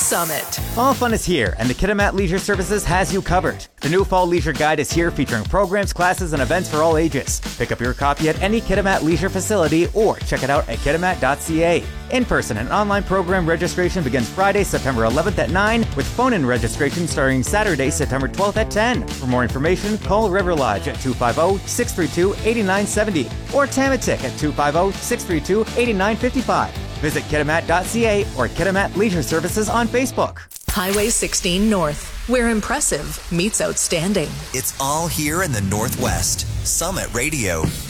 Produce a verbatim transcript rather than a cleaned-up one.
Summit. Fall fun is here, and the Kitimat Leisure Services has you covered. The new Fall Leisure Guide is here, featuring programs, classes, and events for all ages. Pick up your copy at any Kitimat Leisure facility or check it out at kitimat dot c a. In-person and online program registration begins Friday, September eleventh at nine, with phone-in registration starting Saturday, September twelfth at ten. For more information, call River Lodge at two five zero, six three two, eight nine seven zero or Tamatik at two five zero, six three two, eight nine five five. Visit kitimat dot c a or Kitimat Leisure Services on Facebook. Highway sixteen North, where impressive meets outstanding. It's all here in the Northwest. Summit Radio.